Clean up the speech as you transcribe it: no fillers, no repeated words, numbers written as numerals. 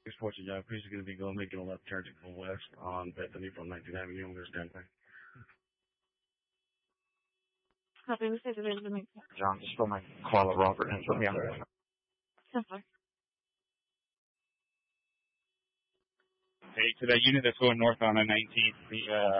Sports job. Police are going to be going making a left turn to go west on Bethany from 19th Avenue. There's standby. Copy. We say the range of the John, just fill my call at Robert and put me on there. 10-4. Hey, to that unit that's going north on the 19th, the